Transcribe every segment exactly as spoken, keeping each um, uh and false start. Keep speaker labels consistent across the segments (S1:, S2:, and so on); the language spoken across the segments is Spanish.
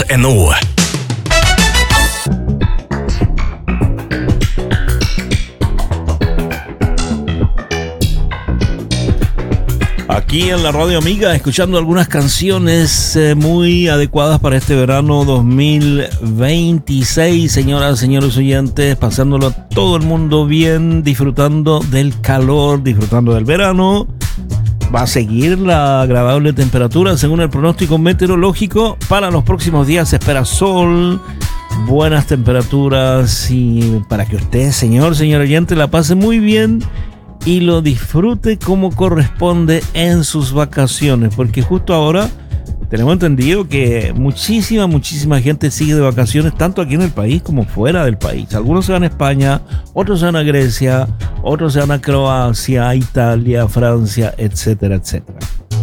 S1: N. Aquí en la Radio Amiga, escuchando algunas canciones eh, muy adecuadas para este verano dos mil veintiséis. Señoras, señores oyentes, pasándolo todo el mundo bien, disfrutando del calor, disfrutando del verano. Va a seguir la agradable temperatura según el pronóstico meteorológico. Para los próximos días se espera sol, buenas temperaturas, y para que usted, señor, señor oyente, la pase muy bien y lo disfrute como corresponde en sus vacaciones, porque justo ahora tenemos entendido que muchísima, muchísima gente sigue de vacaciones, tanto aquí en el país como fuera del país. Algunos se van a España, otros se van a Grecia, otros se van a Croacia, Italia, Francia, etcétera, etcétera.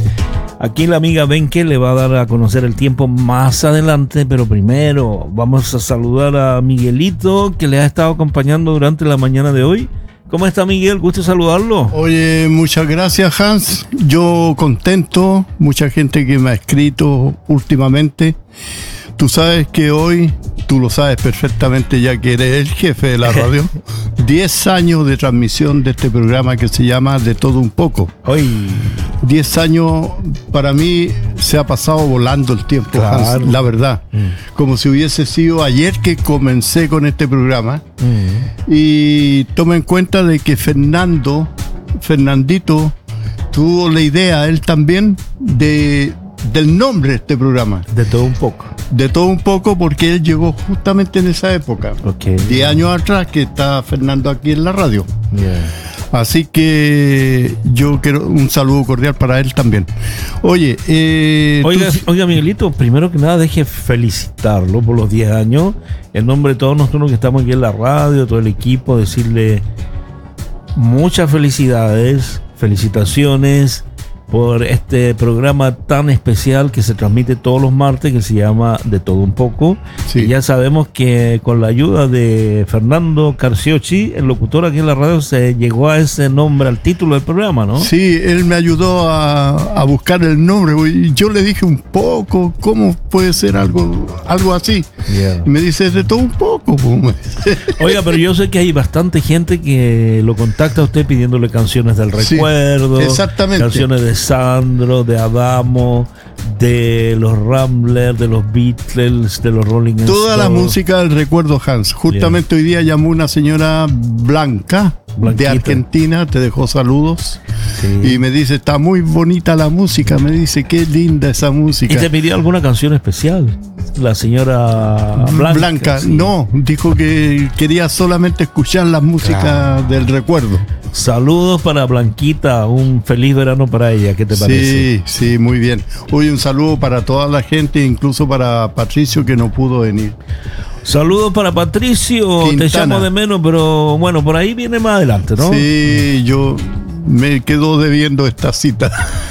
S1: Aquí la amiga Benke le va a dar a conocer el tiempo más adelante, pero primero vamos a saludar a Miguelito, que le ha estado acompañando durante la mañana de hoy. ¿Cómo está, Miguel? Gusto saludarlo.
S2: Oye, muchas gracias, Hans. Yo contento, mucha gente que me ha escrito últimamente. Tú sabes que hoy, tú lo sabes perfectamente ya que eres el jefe de la radio, diez años de transmisión de este programa que se llama De Todo Un Poco.
S1: Hoy.
S2: diez años, para mí se ha pasado volando el tiempo,
S1: claro.
S2: Hans, la verdad.
S1: Mm.
S2: Como si hubiese sido ayer que comencé con este programa.
S1: Mm.
S2: Y toma en cuenta de que Fernando, Fernandito, tuvo la idea, él también, de, del nombre de este programa.
S1: De todo un poco.
S2: De todo un poco, porque él llegó justamente en esa época.
S1: Okay.
S2: Diez años atrás que está Fernando aquí en la radio.
S1: Yeah.
S2: Así que yo quiero un saludo cordial para él también. Oye, eh,
S1: oiga,
S2: tú...
S1: oiga, Miguelito, primero que nada deje felicitarlo por los diez años. En nombre de todos nosotros que estamos aquí en la radio, todo el equipo, decirle muchas felicidades, felicitaciones por este programa tan especial que se transmite todos los martes, que se llama De Todo Un Poco. Sí. Y ya sabemos que con la ayuda de Fernando Carciocci, el locutor aquí en la radio, se llegó a ese nombre, al título del programa, ¿no?
S2: Sí, él me ayudó a, a buscar el nombre. Y yo le dije un poco, ¿cómo puede ser algo, algo así? Yeah. Y me dice, De Todo Un Poco.
S1: Oiga, pero yo sé que hay bastante gente que lo contacta a usted pidiéndole canciones del recuerdo.
S2: Sí, exactamente.
S1: Canciones de Sandro, de Adamo, de los Ramblers, de los Beatles, de los Rolling Stones.
S2: Toda la música del recuerdo, Hans. Justamente yeah. hoy día llamó una señora Blanca, Blanquita, de Argentina, te dejó saludos. Sí. Y me dice, está muy bonita la música. Me dice, qué linda esa música.
S1: ¿Y te pidió alguna canción especial? La señora Blanca.
S2: Blanca, sí. No, dijo que quería solamente escuchar la música claro. del recuerdo.
S1: Saludos para Blanquita, un feliz verano para ella, ¿qué te parece?
S2: Sí, sí, muy bien. Hoy un saludo para toda la gente, incluso para Patricio que no pudo venir.
S1: Saludos para Patricio, Quintana. Te llamo de menos, pero bueno, por ahí viene más adelante, ¿no?
S2: Sí, yo me quedo debiendo esta cita.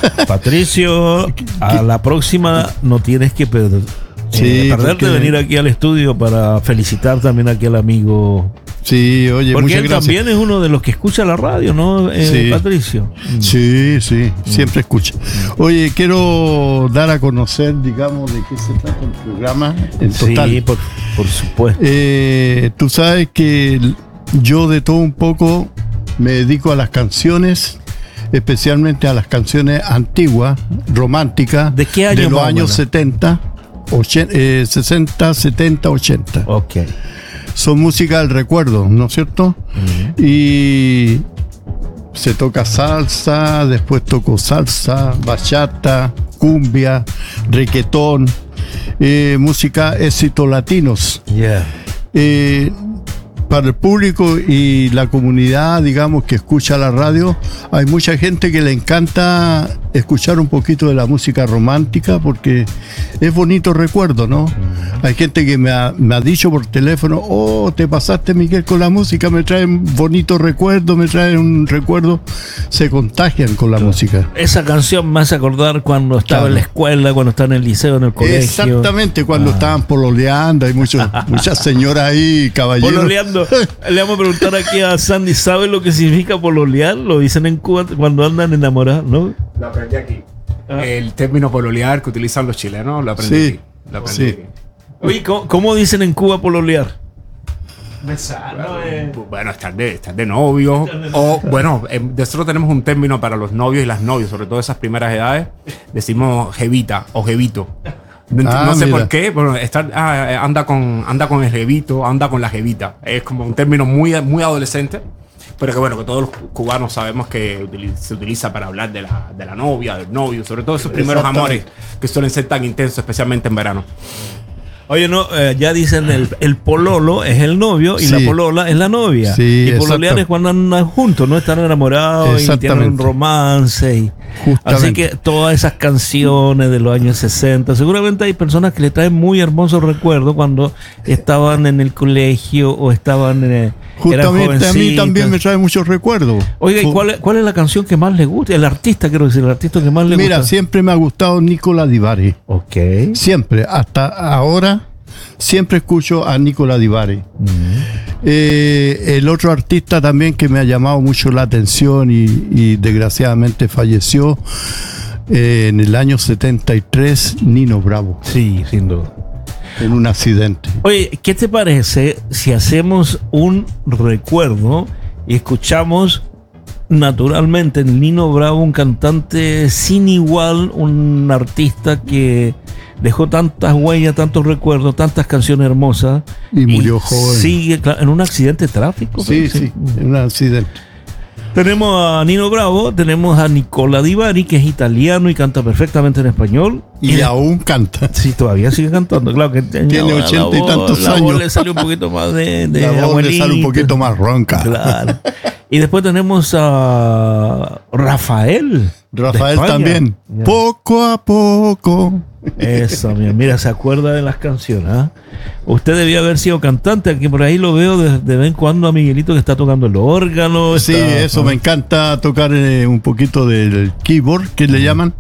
S1: Patricio, a la próxima no tienes que perder. Sí, eh, perderte de venir aquí al estudio para felicitar también aquí al amigo.
S2: Sí, oye,
S1: porque
S2: muchas
S1: él
S2: gracias.
S1: También es uno de los que escucha la radio, ¿no, eh, sí. Patricio?
S2: Sí, sí, mm. siempre escucha. Oye, quiero dar a conocer, digamos, de qué se trata el programa en total.
S1: Sí, por, por supuesto.
S2: Eh, tú sabes que yo de todo un poco me dedico a las canciones, especialmente a las canciones antiguas, románticas.
S1: ¿De qué año?
S2: De los años setenta, ochenta, eh, sesenta, setenta, ochenta.
S1: Ok.
S2: Son música del recuerdo, ¿no es cierto? Uh-huh. Y se toca salsa, después toco salsa, bachata, cumbia, requetón, eh, música éxitos latinos.
S1: Yeah.
S2: Eh, para el público y la comunidad, digamos, que escucha la radio, hay mucha gente que le encanta escuchar un poquito de la música romántica porque es bonito recuerdo, ¿no? Uh-huh. Hay gente que me ha, me ha dicho por teléfono, oh, te pasaste, Miguel, con la música, me traen bonitos recuerdos, me traen un recuerdo, se contagian con la claro. música.
S1: Esa canción me hace acordar cuando estaba claro. en la escuela, cuando estaba en el liceo, en el colegio.
S2: Exactamente, cuando ah. estaban pololeando, hay muchos, muchas señoras ahí, caballeros.
S1: Pololeando. Le vamos a preguntar aquí a Sandy, ¿sabe lo que significa pololear? Lo dicen en Cuba cuando andan enamorados, ¿no?
S3: Lo aprendí aquí. Ah. El término pololear que utilizan los chilenos, lo aprendí
S2: sí,
S3: aquí. Lo aprendí
S2: sí.
S3: aquí.
S1: Oye, ¿cómo, cómo dicen en Cuba pololear?
S3: Besar, ¿no? eh. Bueno, estar de, estar de novio. O, bueno, eh, nosotros tenemos un término para los novios y las novias, sobre todo esas primeras edades. Decimos jevita o jevito. No,
S2: Ah,
S3: no sé
S2: mira.
S3: por qué, pero estar, ah, anda, con, anda con el jevito, anda con la jevita. Es como un término muy, muy adolescente. Pero que bueno, que todos los cubanos sabemos que utiliza, se utiliza para hablar de la, de la novia, del novio, sobre todo esos primeros amores que suelen ser tan intensos, especialmente en verano.
S1: Oye, no, eh, ya dicen el, el pololo es el novio y
S2: Sí.
S1: la polola es la novia.
S2: Sí,
S1: y pololear
S2: exacto.
S1: es cuando andan juntos, ¿no? Están enamorados y tienen un
S2: Exactamente.
S1: romance. Y,
S2: Justamente.
S1: así que todas esas canciones de los años sesenta, seguramente hay personas que le traen muy hermosos recuerdos cuando estaban en el colegio o estaban... Eh, eran
S2: Justamente a mí
S1: jovencitas.
S2: también me trae muchos recuerdos.
S1: Oiga, ¿y
S2: Fu-
S1: cuál es, cuál es la canción que más le gusta? El artista, quiero decir, el artista que más le
S2: Mira,
S1: gusta.
S2: siempre me ha gustado Nicola Di Bari.
S1: Ok.
S2: Siempre, hasta ahora, siempre escucho a Nicola Di Bari. Eh, el otro artista también que me ha llamado mucho la atención y, y desgraciadamente falleció eh, en el año setenta y tres, Nino Bravo,
S1: Sí, sin duda.
S2: en un accidente.
S1: Oye, ¿qué te parece si hacemos un recuerdo y escuchamos naturalmente en Nino Bravo, un cantante sin igual, un artista que dejó tantas huellas, tantos recuerdos, tantas canciones hermosas
S2: Y murió joven.
S1: Sigue cla- en un accidente de tráfico.
S2: Sí,
S1: parece.
S2: sí, en un accidente.
S1: Tenemos a Nino Bravo, tenemos a Nicola Di Bari, que es italiano y canta perfectamente en español.
S2: Y aún canta.
S1: Sí, todavía sigue cantando, claro que tenía
S2: Tiene
S1: la
S2: ochenta y
S1: voz-
S2: tantos
S1: la voz
S2: años.
S1: le sale un poquito más de, de
S2: La voz le
S1: abuelito.
S2: sale un poquito más ronca.
S1: Claro. Y después tenemos a Rafael. de
S2: Rafael
S1: España.
S2: también.
S1: Ya.
S2: Poco a poco.
S1: Eso, mira, mira, se acuerda de las canciones. ¿Ah? Usted debía haber sido cantante, aquí por ahí lo veo de, de vez en cuando a Miguelito que está tocando el órgano.
S2: Sí,
S1: está-
S2: eso
S1: ¿no?
S2: me encanta tocar eh, un poquito del keyboard, que le llaman,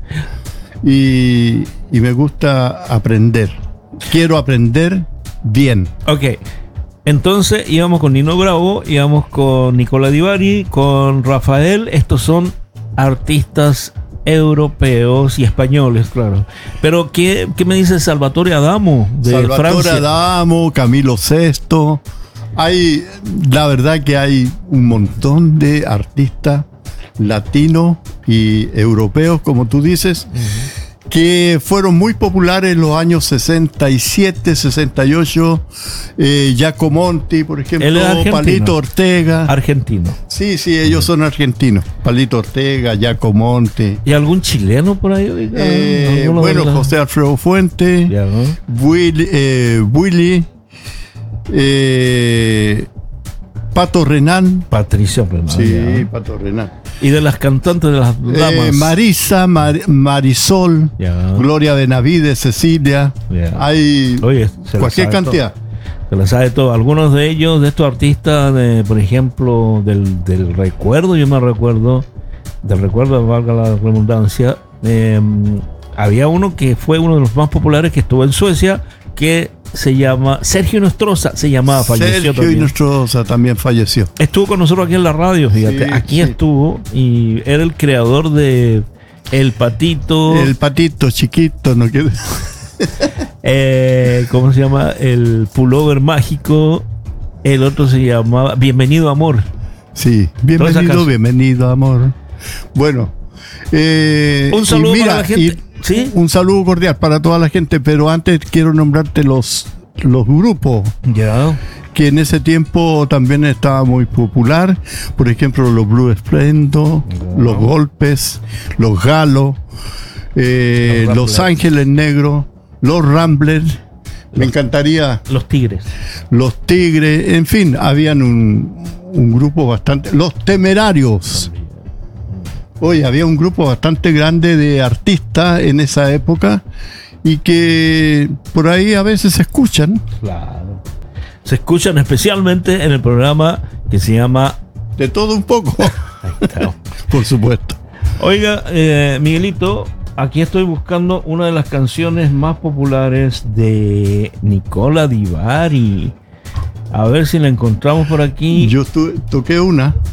S2: y, y me gusta aprender. Quiero aprender bien.
S1: Ok. Entonces íbamos con Nino Bravo, íbamos con Nicola Di Bari, con Rafael. Estos son artistas europeos y españoles, claro. Pero ¿qué, qué me dice Salvatore Adamo de
S2: Salvatore
S1: Francia?
S2: Adamo, Camilo Sesto. Hay, la verdad que hay un montón de artistas latinos y europeos, como tú dices, que fueron muy populares en los años sesenta y siete, sesenta y ocho. Eh, Giacomonti, por ejemplo,
S1: Él es argentino.
S2: Palito Ortega.
S1: Argentino.
S2: Sí, sí, ellos son argentinos. Palito Ortega, Giacomonte.
S1: ¿Y algún chileno por ahí? oiga?
S2: Eh,
S1: ¿Alguno
S2: bueno,
S1: de la-
S2: José Alfredo Fuente,
S1: Ya, ¿no?
S2: Willy, eh, Willy eh, Pato Renán.
S1: Patricia Plenado,
S2: Sí,
S1: ya.
S2: Pato Renán.
S1: Y de las cantantes de las damas.
S2: Eh, Marisa, Mar- Marisol,
S1: Ya.
S2: Gloria Benavides, Cecilia.
S1: Ya.
S2: Hay
S1: Oye, se la
S2: cualquier
S1: sabe
S2: cantidad.
S1: todo. Se la sabe todo. Algunos de ellos, de estos artistas, de, por ejemplo, del, del recuerdo, yo me recuerdo, del recuerdo, valga la redundancia, eh, había uno que fue uno de los más populares que estuvo en Suecia, que se llama Sergio Nostroza, se llamaba, falleció
S2: Sergio
S1: también.
S2: Nostroza también falleció.
S1: Estuvo con nosotros aquí en la radio, fíjate,
S2: Sí,
S1: aquí
S2: sí.
S1: estuvo y era el creador de El Patito,
S2: El patito chiquito, no quiere.
S1: eh, ¿cómo se llama? El Pullover Mágico, el otro se llamaba Bienvenido Amor.
S2: Sí,
S1: Toda esa
S2: bienvenido,
S1: canción.
S2: bienvenido, amor. Bueno, eh,
S1: Un
S2: y
S1: saludo
S2: mira,
S1: para la gente.
S2: y
S1: ¿Sí?
S2: un saludo cordial para toda la gente, pero antes quiero nombrarte los, los grupos
S1: Ya.
S2: que en ese tiempo también estaba muy popular. Por ejemplo, los Blue Splendor, los Golpes, los Galos, eh,
S1: Los
S2: los,
S1: Ramblers.
S2: Ángeles Negros, los Ramblers. Me encantaría
S1: Los Tigres.
S2: los Tigres, en fin, habían un, un grupo bastante... Los Temerarios. Oye, había un grupo bastante grande de artistas en esa época y que por ahí a veces se escuchan.
S1: Claro. Se escuchan especialmente en el programa que se llama...
S2: De todo un poco,
S1: Ahí está.
S2: por supuesto.
S1: Oiga, eh, Miguelito, aquí estoy buscando una de las canciones más populares de Nicola Di Bari. A ver si la encontramos por aquí.
S2: Yo tu- toqué una.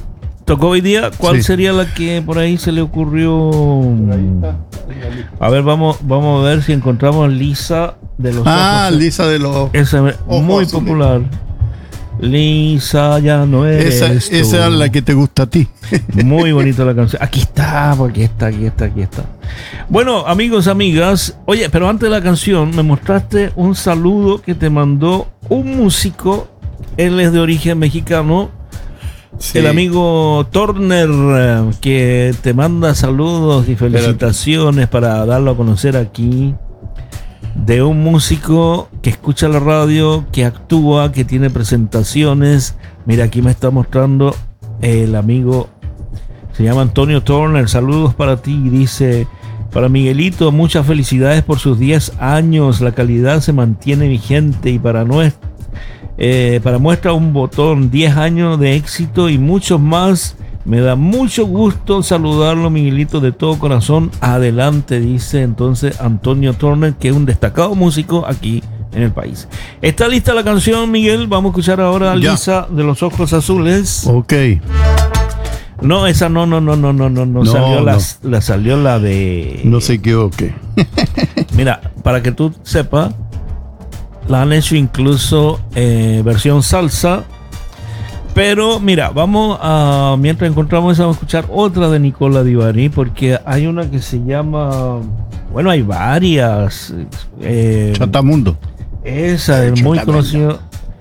S1: tocó hoy día. ¿Cuál
S2: Sí.
S1: sería la que por ahí se le ocurrió? A ver, vamos, vamos a ver si encontramos Lisa de los
S2: Ah,
S1: ojos.
S2: Lisa de los...
S1: Esa es
S2: Ojos
S1: muy
S2: azules.
S1: popular. Lisa, ya no eres
S2: Esa,
S1: tú.
S2: esa es la que te gusta a ti.
S1: Muy bonita la canción. Aquí está, aquí está, aquí está, aquí está. Bueno, amigos, amigas. Oye, pero antes de la canción, me mostraste un saludo que te mandó un músico. Él es de origen mexicano.
S2: Sí.
S1: El amigo Turner, eh, que te manda saludos y felicitaciones para darlo a conocer aquí. De un músico que escucha la radio, que actúa, que tiene presentaciones. Mira, aquí me está mostrando el amigo, se llama Antonio Turner. Saludos para ti. Dice: para Miguelito, muchas felicidades por sus diez años. La calidad se mantiene vigente y para nuestra Eh, para muestra un botón, diez años de éxito y muchos más. Me da mucho gusto saludarlo, Miguelito, de todo corazón. Adelante, dice entonces Antonio Turner, que es un destacado músico aquí en el país. ¿Está lista la canción, Miguel? Vamos a escuchar ahora a
S2: Ya.
S1: Lisa de los ojos azules.
S2: Ok.
S1: No, esa no, no, no, no, no, no, no,
S2: No,
S1: salió la,
S2: no.
S1: la salió la de.
S2: No se equivoque.
S1: Mira, para que tú sepas, la han hecho incluso eh, versión salsa. Pero mira, vamos a, mientras encontramos esa, vamos a escuchar otra de Nicola Di Bari, porque hay una que se llama, bueno, hay varias. Eh,
S2: Chatamundo.
S1: esa es muy
S2: Chatamundo.
S1: conocida.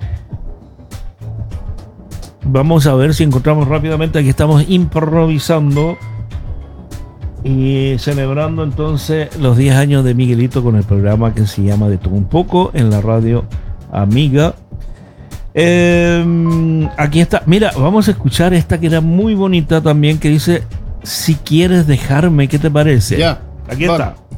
S1: Vamos a ver si encontramos rápidamente. Aquí estamos improvisando y celebrando entonces los diez años de Miguelito con el programa que se llama De Todo Un Poco en la radio amiga. Eh, aquí está. Mira, vamos a escuchar esta que era muy bonita también, que dice: si quieres dejarme, ¿qué te parece?
S2: Ya.
S1: Aquí
S2: Vale.
S1: está.